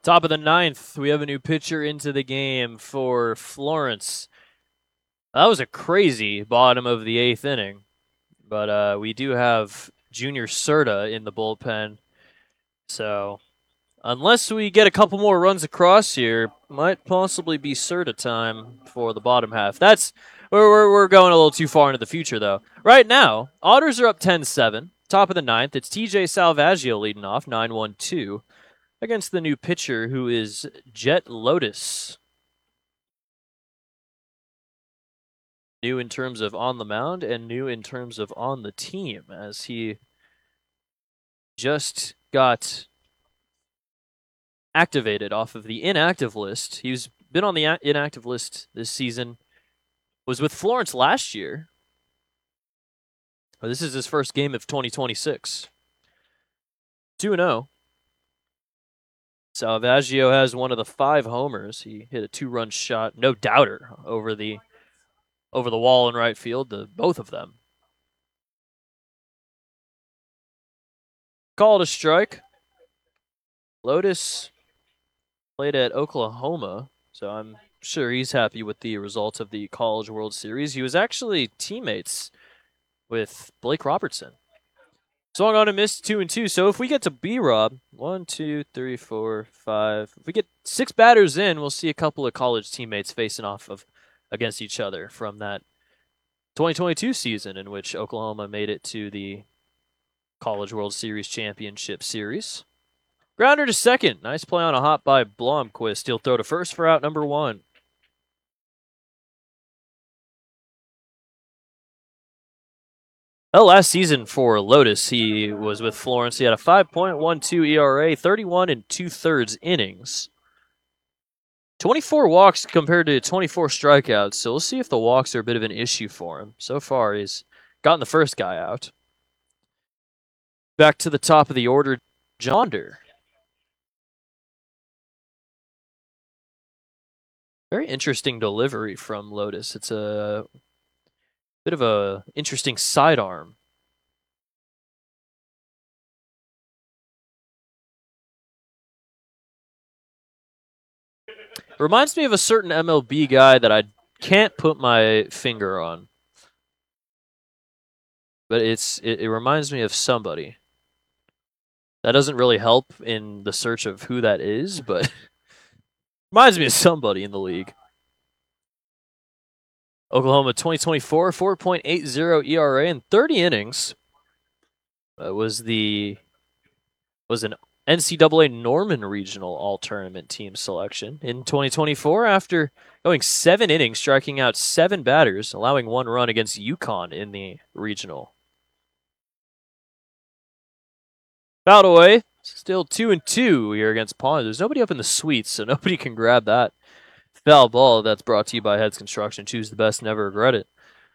Top of the ninth, we have a new pitcher into the game for Florence. That was a crazy bottom of the eighth inning, but we do have Junior Serta in the bullpen. So unless we get a couple more runs across here, might possibly be Serta time for the bottom half. We're going a little too far into the future though. Right now, Otters are up 10-7. Top of the ninth, it's TJ Salvaggio leading off 9-1-2 against the new pitcher who is Jet Lotus. New in terms of on the mound and new in terms of on the team, as he just got activated off of the inactive list. He's been on the inactive list this season, was with Florence last year. This is his first game of 2026. 2-0. Salvaggio has one of the 5 homers. He hit a 2-run shot, no doubter, over the wall in right field, both of them. Called a strike. Lotus played at Oklahoma, so I'm sure he's happy with the results of the College World Series. He was actually teammates with Blake Robertson. Swung on and missed 2-2. So if we get to B-Rob, 1, 2, 3, 4, 5. If we get 6 batters in, we'll see a couple of college teammates facing off against each other from that 2022 season in which Oklahoma made it to the College World Series Championship Series. Grounder to second. Nice play on a hop by Blomquist. He'll throw to first for out number 1. Well, last season for Lotus, he was with Florence. He had a 5.12 ERA, 31 2/3 innings. 24 walks compared to 24 strikeouts, so we'll see if the walks are a bit of an issue for him. So far, he's gotten the first guy out. Back to the top of the order, Jonder. Very interesting delivery from Lotus. It's a bit of a interesting sidearm. Reminds me of a certain MLB guy that I can't put my finger on. But it reminds me of somebody. That doesn't really help in the search of who that is, but reminds me of somebody in the league. Oklahoma 2024, 4.80 ERA in 30 innings. Was an NCAA Norman Regional All-Tournament team selection in 2024 after going 7 innings, striking out 7 batters, allowing 1 run against UConn in the regional. Fouled away. Still 2-2 here against Pond. There's nobody up in the suites, so nobody can grab that foul ball. That's brought to you by Heads Construction. Choose the best, never regret it.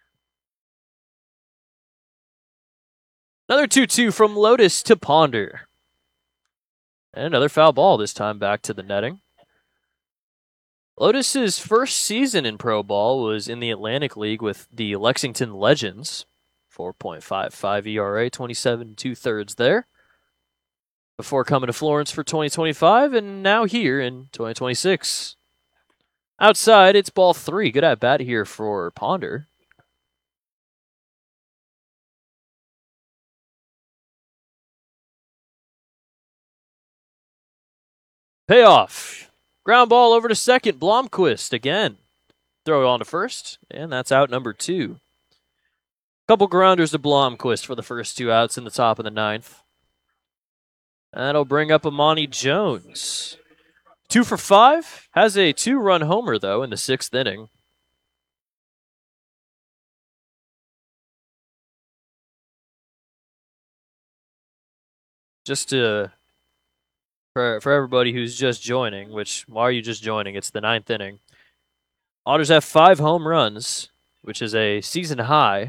Another 2-2 from Lotus to Ponder. And another foul ball, this time back to the netting. Lotus's first season in pro ball was in the Atlantic League with the Lexington Legends. 4.55 ERA, 27 2/3 there. Before coming to Florence for 2025, and now here in 2026. Outside, it's ball 3. Good at bat here for Ponder. Payoff. Ground ball over to second. Blomquist again. Throw it on to first, and that's out number 2. Couple grounders to Blomquist for the first 2 outs in the top of the 9th. That'll bring up Amani Jones. 2 for 5. Has a 2-run homer, though, in the 6th inning. Just for everybody who's just joining, which, why are you just joining? It's the 9th inning. Otters have 5 home runs, which is a season high.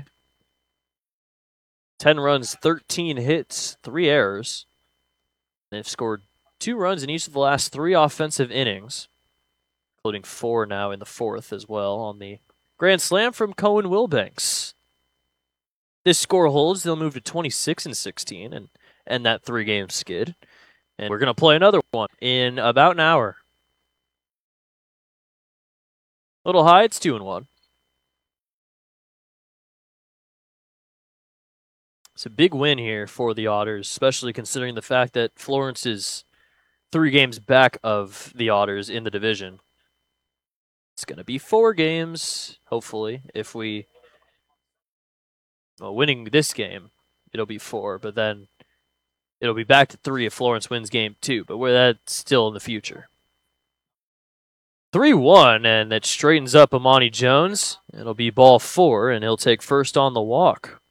10 runs, 13 hits, 3 errors. They've scored 2 runs in each of the last 3 offensive innings, including 4 now in the 4th as well on the grand slam from Cohen Wilbanks. This score holds, they'll move to 26-16 and end that 3-game skid. And we're going to play another one in about an hour. Little high, it's 2-1. It's a big win here for the Otters, especially considering the fact that Florence is 3 games back of the Otters in the division. It's going to be 4 games, hopefully. If we winning this game, it'll be 4, but then it'll be back to 3 if Florence wins game 2, but that's still in the future. 3-1, and that straightens up Amani Jones. It'll be ball 4, and he'll take first on the walk.